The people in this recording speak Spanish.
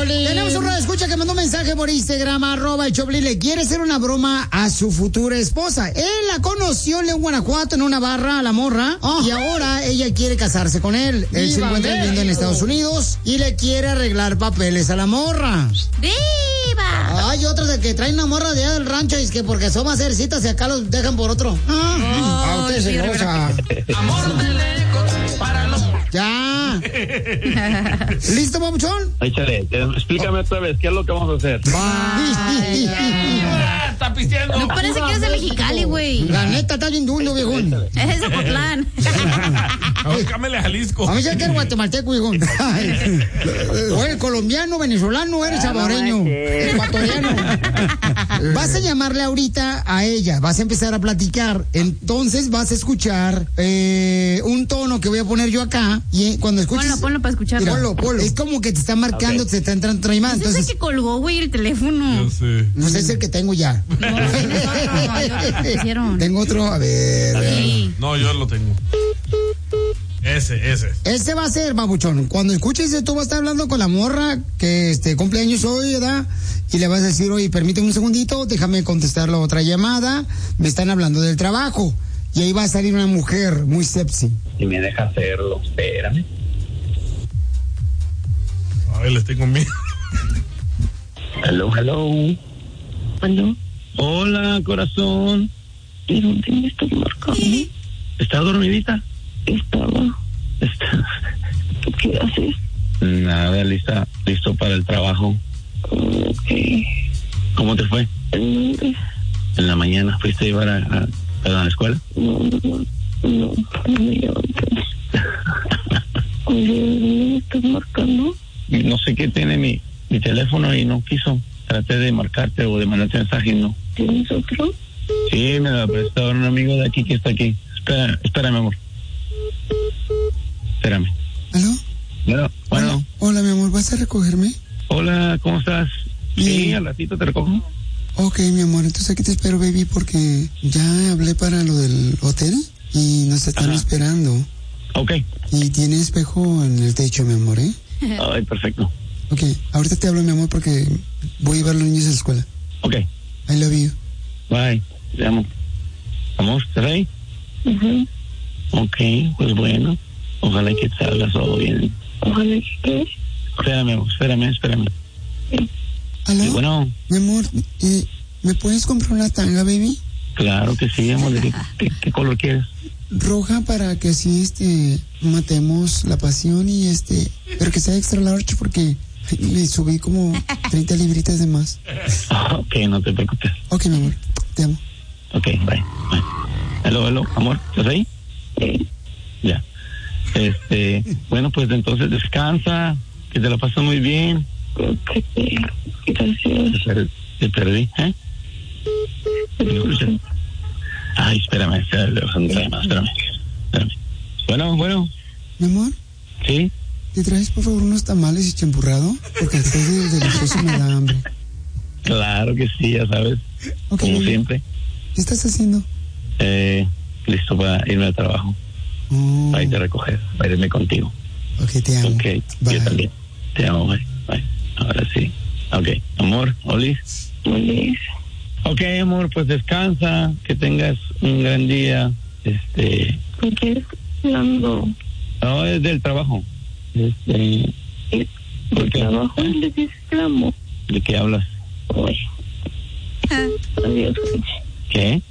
Choplin. Tenemos un escucha que mandó un mensaje por Instagram, @Choplin. Le quiere hacer una broma a su futura esposa. Él la conoció en León, Guanajuato, en una barra, a la morra. Y ahora ella quiere casarse con él. Él se encuentra viviendo en Estados Unidos y le quiere arreglar papeles a la morra. ¡Viva! Hay otros de que traen una morra de allá del rancho y es que porque son más cercitas y acá los dejan por otro. A usted se goza. Amor de lejos para los... Ya. ¿Listo, papuchón? Échale, explícame otra vez, ¿qué es lo que vamos a hacer? Está pisteando. No parece que es de Mexicali, güey. La neta está bien duro, viejón. Es de Zapotlán. Cámele a Jalisco. A mí ya que eres guatemalteco, viejón. O eres colombiano, venezolano, eres saboreño, ecuatoriano. Vas a llamarle ahorita a ella, vas a empezar a platicar. Entonces vas a escuchar un tono que voy a poner yo acá. Y cuando escuches... Ponlo para escucharlo. Mira, ponlo. Es como que te está marcando, te está entrando otra llamada. Entonces... Es el que colgó, güey, el teléfono. Yo sé. No sé, es el que tengo ya. No, tengo otro, a ver. Sí. No, yo lo tengo. Ese. Ese va a ser, babuchón. Cuando escuches esto, vas a estar hablando con la morra que cumpleaños hoy, ¿verdad? Y le vas a decir, oye, permíteme un segundito, déjame contestar la otra llamada. Me están hablando del trabajo. Y ahí va a salir una mujer muy sexy. Si me deja hacerlo, espérame. Ay, les tengo miedo. Hello. ¿Aló? Hola, corazón. ¿De dónde me estás marcando? ¿Estás dormidita? Estaba. ¿Qué haces? Nada, listo para el trabajo. Ok. ¿Cómo te fue? ¿En dónde? En la mañana fuiste a llevar a la escuela. No me levantas. Oye, ¿de dónde me estás marcando? No sé qué tiene mi teléfono y no quiso. Traté de marcarte o de mandarte mensaje y no. ¿Tienes otro? Sí, me lo prestó un amigo de aquí que está aquí. Espérame, amor. Espérame. ¿Aló? Bueno. Hola, mi amor, ¿vas a recogerme? Hola, ¿cómo estás? Sí, al ratito te recojo. Ok, mi amor, entonces aquí te espero, baby, porque ya hablé para lo del hotel y nos están esperando. Ok. Y tiene espejo en el techo, mi amor, ¿eh? Ay, perfecto. Ok, ahorita te hablo, mi amor, porque voy a llevar a los niños a la escuela. Ok. I love you. Bye. Te amo. Amor, ¿estás ahí? Ok, pues bueno. Ojalá que te salga todo bien. Ojalá que... Espérame, amor, espérame. ¿Aló? Sí, bueno. Mi amor, ¿me puedes comprar una tanga, baby? Claro que sí, amor. ¿Qué color quieres? Roja, para que así, matemos la pasión y pero que sea extra large porque le subí como 30 libritas de más. Ok, no te preocupes. Ok, mi amor, te amo. Ok, bye. Hello, amor, ¿estás ahí? Sí. Ya. Bueno, pues entonces descansa, que te la pasas muy bien. Ok, gracias. Te perdí, ¿eh? ¿Me escuchas? Ay, espérame. Bueno. Mi amor, ¿Sí? ¿te traes por favor unos tamales y champurrado? Porque después del delicioso me da hambre. Claro que sí, ya sabes. Okay, como siempre. ¿Qué estás haciendo? Listo para irme al trabajo. Para irte a recoger, para irme contigo. Ok, te amo. Ok, bye. yo también. Te amo, bye. Ahora sí. Ok, amor, Olis. Ok, amor, pues descansa, que tengas un gran día. ¿Con quién estás hablando? No, es del trabajo. ¿Del trabajo? ¿De qué exclamo? ¿De qué hablas? Adiós. ¿Qué?